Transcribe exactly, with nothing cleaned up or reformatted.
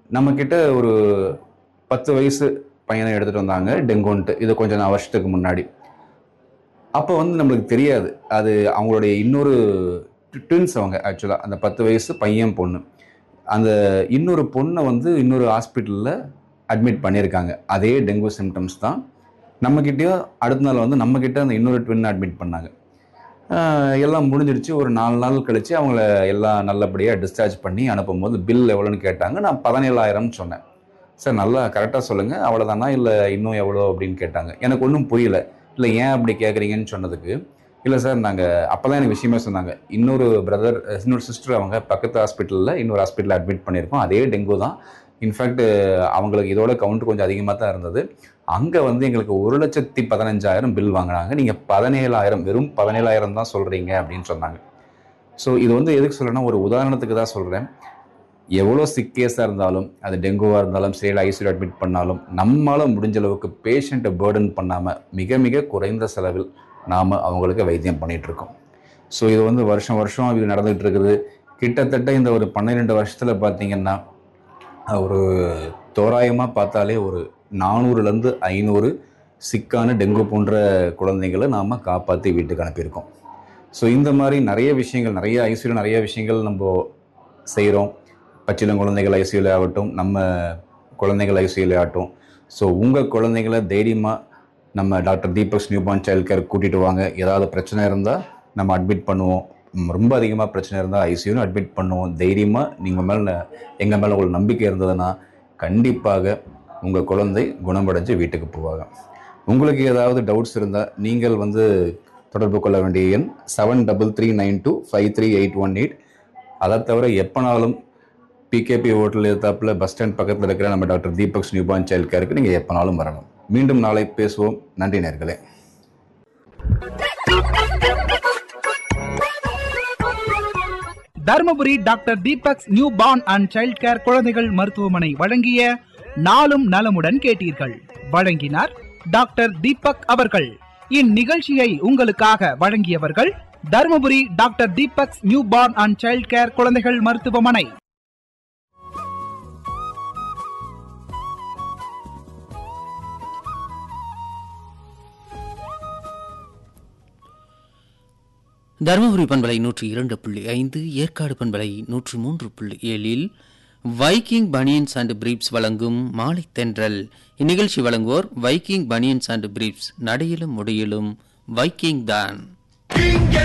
நம்மக்கிட்ட ஒரு பத்து வயசு பையனை எடுத்துகிட்டு வந்தாங்க டெங்குன்ட்டு. இது கொஞ்சம் நான் வருஷத்துக்கு முன்னாடி. அப்போ வந்து நம்மளுக்கு தெரியாது. அது அவங்களுடைய இன்னொரு ட்வின்ஸ் அவங்க ஆக்சுவலாக. அந்த பத்து வயசு பையன் பொண்ணு. அந்த இன்னொரு பொண்ணை வந்து இன்னொரு ஹாஸ்பிட்டலில் அட்மிட் பண்ணியிருக்காங்க. அதே டெங்கு சிம்டம்ஸ் தான். நம்மக்கிட்டேயும் அடுத்த நாள் வந்து நம்மக்கிட்ட அந்த இன்னொரு ட்வின் அட்மிட் பண்ணாங்க. எல்லாம் முடிஞ்சிடுச்சு. ஒரு நாலு நாள் கழித்து அவங்கள எல்லாம் நல்லபடியாக டிஸ்சார்ஜ் பண்ணி அனுப்பும்போது பில் எவ்வளோன்னு கேட்டாங்க. நான் பதினேழாயிரம்னு சொன்னேன். சார் நல்லா கரெக்டாக சொல்லுங்கள், அவ்வளோதானா இல்லை இன்னும் எவ்வளோ அப்படின்னு கேட்டாங்க. எனக்கு ஒன்றும் புரியல. இல்லை ஏன் அப்படி கேட்குறீங்கன்னு சொன்னதுக்கு, இல்லை சார் நாங்கள் அப்போ தான் எனக்கு விஷயமே சொன்னாங்க. இன்னொரு பிரதர் இன்னொரு சிஸ்டர் அவங்க பக்கத்து ஹாஸ்பிட்டலில் இன்னொரு ஹாஸ்பிட்டலில் அட்மிட் பண்ணியிருக்கோம். அதே டெங்கு தான். இன்ஃபேக்ட் அவங்களுக்கு இதோட கவுண்ட் கொஞ்சம் அதிகமாக தான் இருந்தது. அங்கே வந்து எங்களுக்கு ஒரு லட்சத்தி பதினஞ்சாயிரம் பில் வாங்கினாங்க. நீங்கள் பதினேழாயிரம் வெறும் பதினேழாயிரம் தான் சொல்கிறீங்க அப்படின்னு சொன்னாங்க. ஸோ இது வந்து எதுக்கு சொல்கிறேன்னா, ஒரு உதாரணத்துக்கு தான் சொல்கிறேன். எவ்வளோ சிக் கேஸாக இருந்தாலும், அது டெங்குவாக இருந்தாலும் சரி, ஐசியூ அட்மிட் பண்ணாலும், நம்மளால் முடிஞ்ச அளவுக்கு பேஷண்ட்டை பேர்டன் பண்ணாமல் மிக மிக குறைந்த செலவில் நாம் அவங்களுக்கு வைத்தியம் பண்ணிகிட்ருக்கோம். ஸோ இது வந்து வருஷம் வருஷம் இது நடந்துகிட்டு இருக்குது. கிட்டத்தட்ட இந்த ஒரு பன்னிரெண்டு வருஷத்தில் பார்த்திங்கன்னா, ஒரு தோராயமாக பார்த்தாலே ஒரு நானூறுலேருந்து ஐநூறு சிக்கான டெங்கு போன்ற குழந்தைங்களை நாம் காப்பாற்றி வீட்டுக்கு அனுப்பியிருக்கோம். ஸோ இந்த மாதிரி நிறைய விஷயங்கள், நிறைய ஐசியூவில் நிறைய விஷயங்கள் நம்ம செய்கிறோம். பச்சிளம் குழந்தைகள் ஐசியூவில் ஆகட்டும், நம்ம குழந்தைகள் ஐசியூவில் ஆகட்டும். ஸோ உங்கள் குழந்தைகளை தைரியமாக நம்ம doctor Deepak's new born child care கூட்டிகிட்டு வாங்க. ஏதாவது பிரச்சனை இருந்தால் நம்ம அட்மிட் பண்ணுவோம். ரொம்ப அதிகமாக பிரச்சனை இருந்தால் ஐசியூன்னு அட்மிட் பண்ணுவோம். தைரியமாக நீங்கள் மேலே எங்கள் மேலே உங்களுக்கு நம்பிக்கை இருந்ததுன்னா கண்டிப்பாக உங்கள் குழந்தை குணமடைஞ்சு வீட்டுக்கு போவாங்க. உங்களுக்கு ஏதாவது டவுட்ஸ் இருந்தால் நீங்கள் வந்து தொடர்பு கொள்ள வேண்டிய எண் seven double three nine two five three eight one eight. அதை தவிர எப்போனாலும் பிகேபி ஹோட்டல் எதிர்த்தாப்பில் பஸ் ஸ்டாண்ட் பக்கத்தில் இருக்கிற நம்ம doctor Deepak's new born child கேருக்கு நீங்கள் எப்போனாலும் வரணும். மீண்டும் நாளை பேசுவோம். நன்றி நேயர்களே. Dharmapuri doctor Deepak's new born and child care குழந்தைகள் மருத்துவமனை வழங்கிய நாளும் நலமுடன் கேட்டீர்கள். வழங்கினார் டாக்டர் தீபக் அவர்கள். இந்நிகழ்ச்சியை உங்களுக்காக வழங்கியவர்கள் Dharmapuri doctor Deepak's new born and child care குழந்தைகள் மருத்துவமனை. தருமபுரி பண்பலை நூற்றி இரண்டு புள்ளி ஐந்து, ஏற்காடு பண்பலை நூற்றி மூன்று புள்ளி ஏழில் வைக்கிங் பனியன்ஸ் அண்ட் பிரீப்ஸ் வழங்கும் மாலை தென்றல். இந்நிகழ்ச்சி வழங்குவோர் வைக்கிங் பனியன்ஸ் அண்ட் பிரீப்ஸ். நடையிலும் முடியிலும் வைக்கிங் தான்.